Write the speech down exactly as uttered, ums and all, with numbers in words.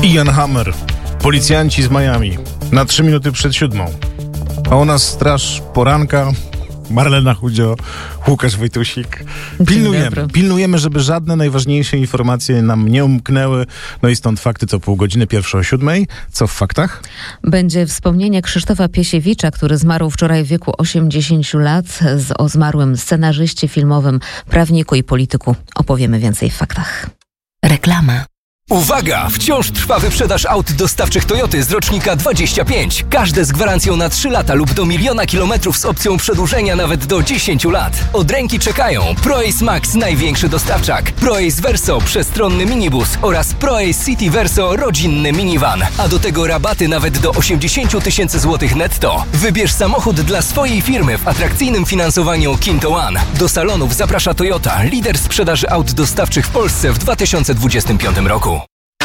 Ian Hammer, policjanci z Miami, na trzy minuty przed siódmą. A u nas straż poranka, Marlena Chudzio, Łukasz Wojtusik. Pilnujemy, pilnujemy, żeby żadne najważniejsze informacje nam nie umknęły. No i stąd fakty co pół godziny, pierwsze o siódmej. Co w faktach? Będzie wspomnienie Krzysztofa Piesiewicza, który zmarł wczoraj w wieku osiemdziesięciu lat. Z o zmarłym scenarzyście filmowym, prawniku i polityku opowiemy więcej w faktach. Reklama. Uwaga! Wciąż trwa wyprzedaż aut dostawczych Toyoty z rocznika dwadzieścia pięć. Każde z gwarancją na trzy lata lub do miliona kilometrów z opcją przedłużenia nawet do dziesięciu lat. Od ręki czekają ProAce Max, największy dostawczak, ProAce Verso, przestronny minibus oraz ProAce City Verso, rodzinny minivan. A do tego rabaty nawet do osiemdziesiąt tysięcy złotych netto. Wybierz samochód dla swojej firmy w atrakcyjnym finansowaniu Kinto One. Do salonów zaprasza Toyota, lider sprzedaży aut dostawczych w Polsce w dwa tysiące dwudziestym piątym roku.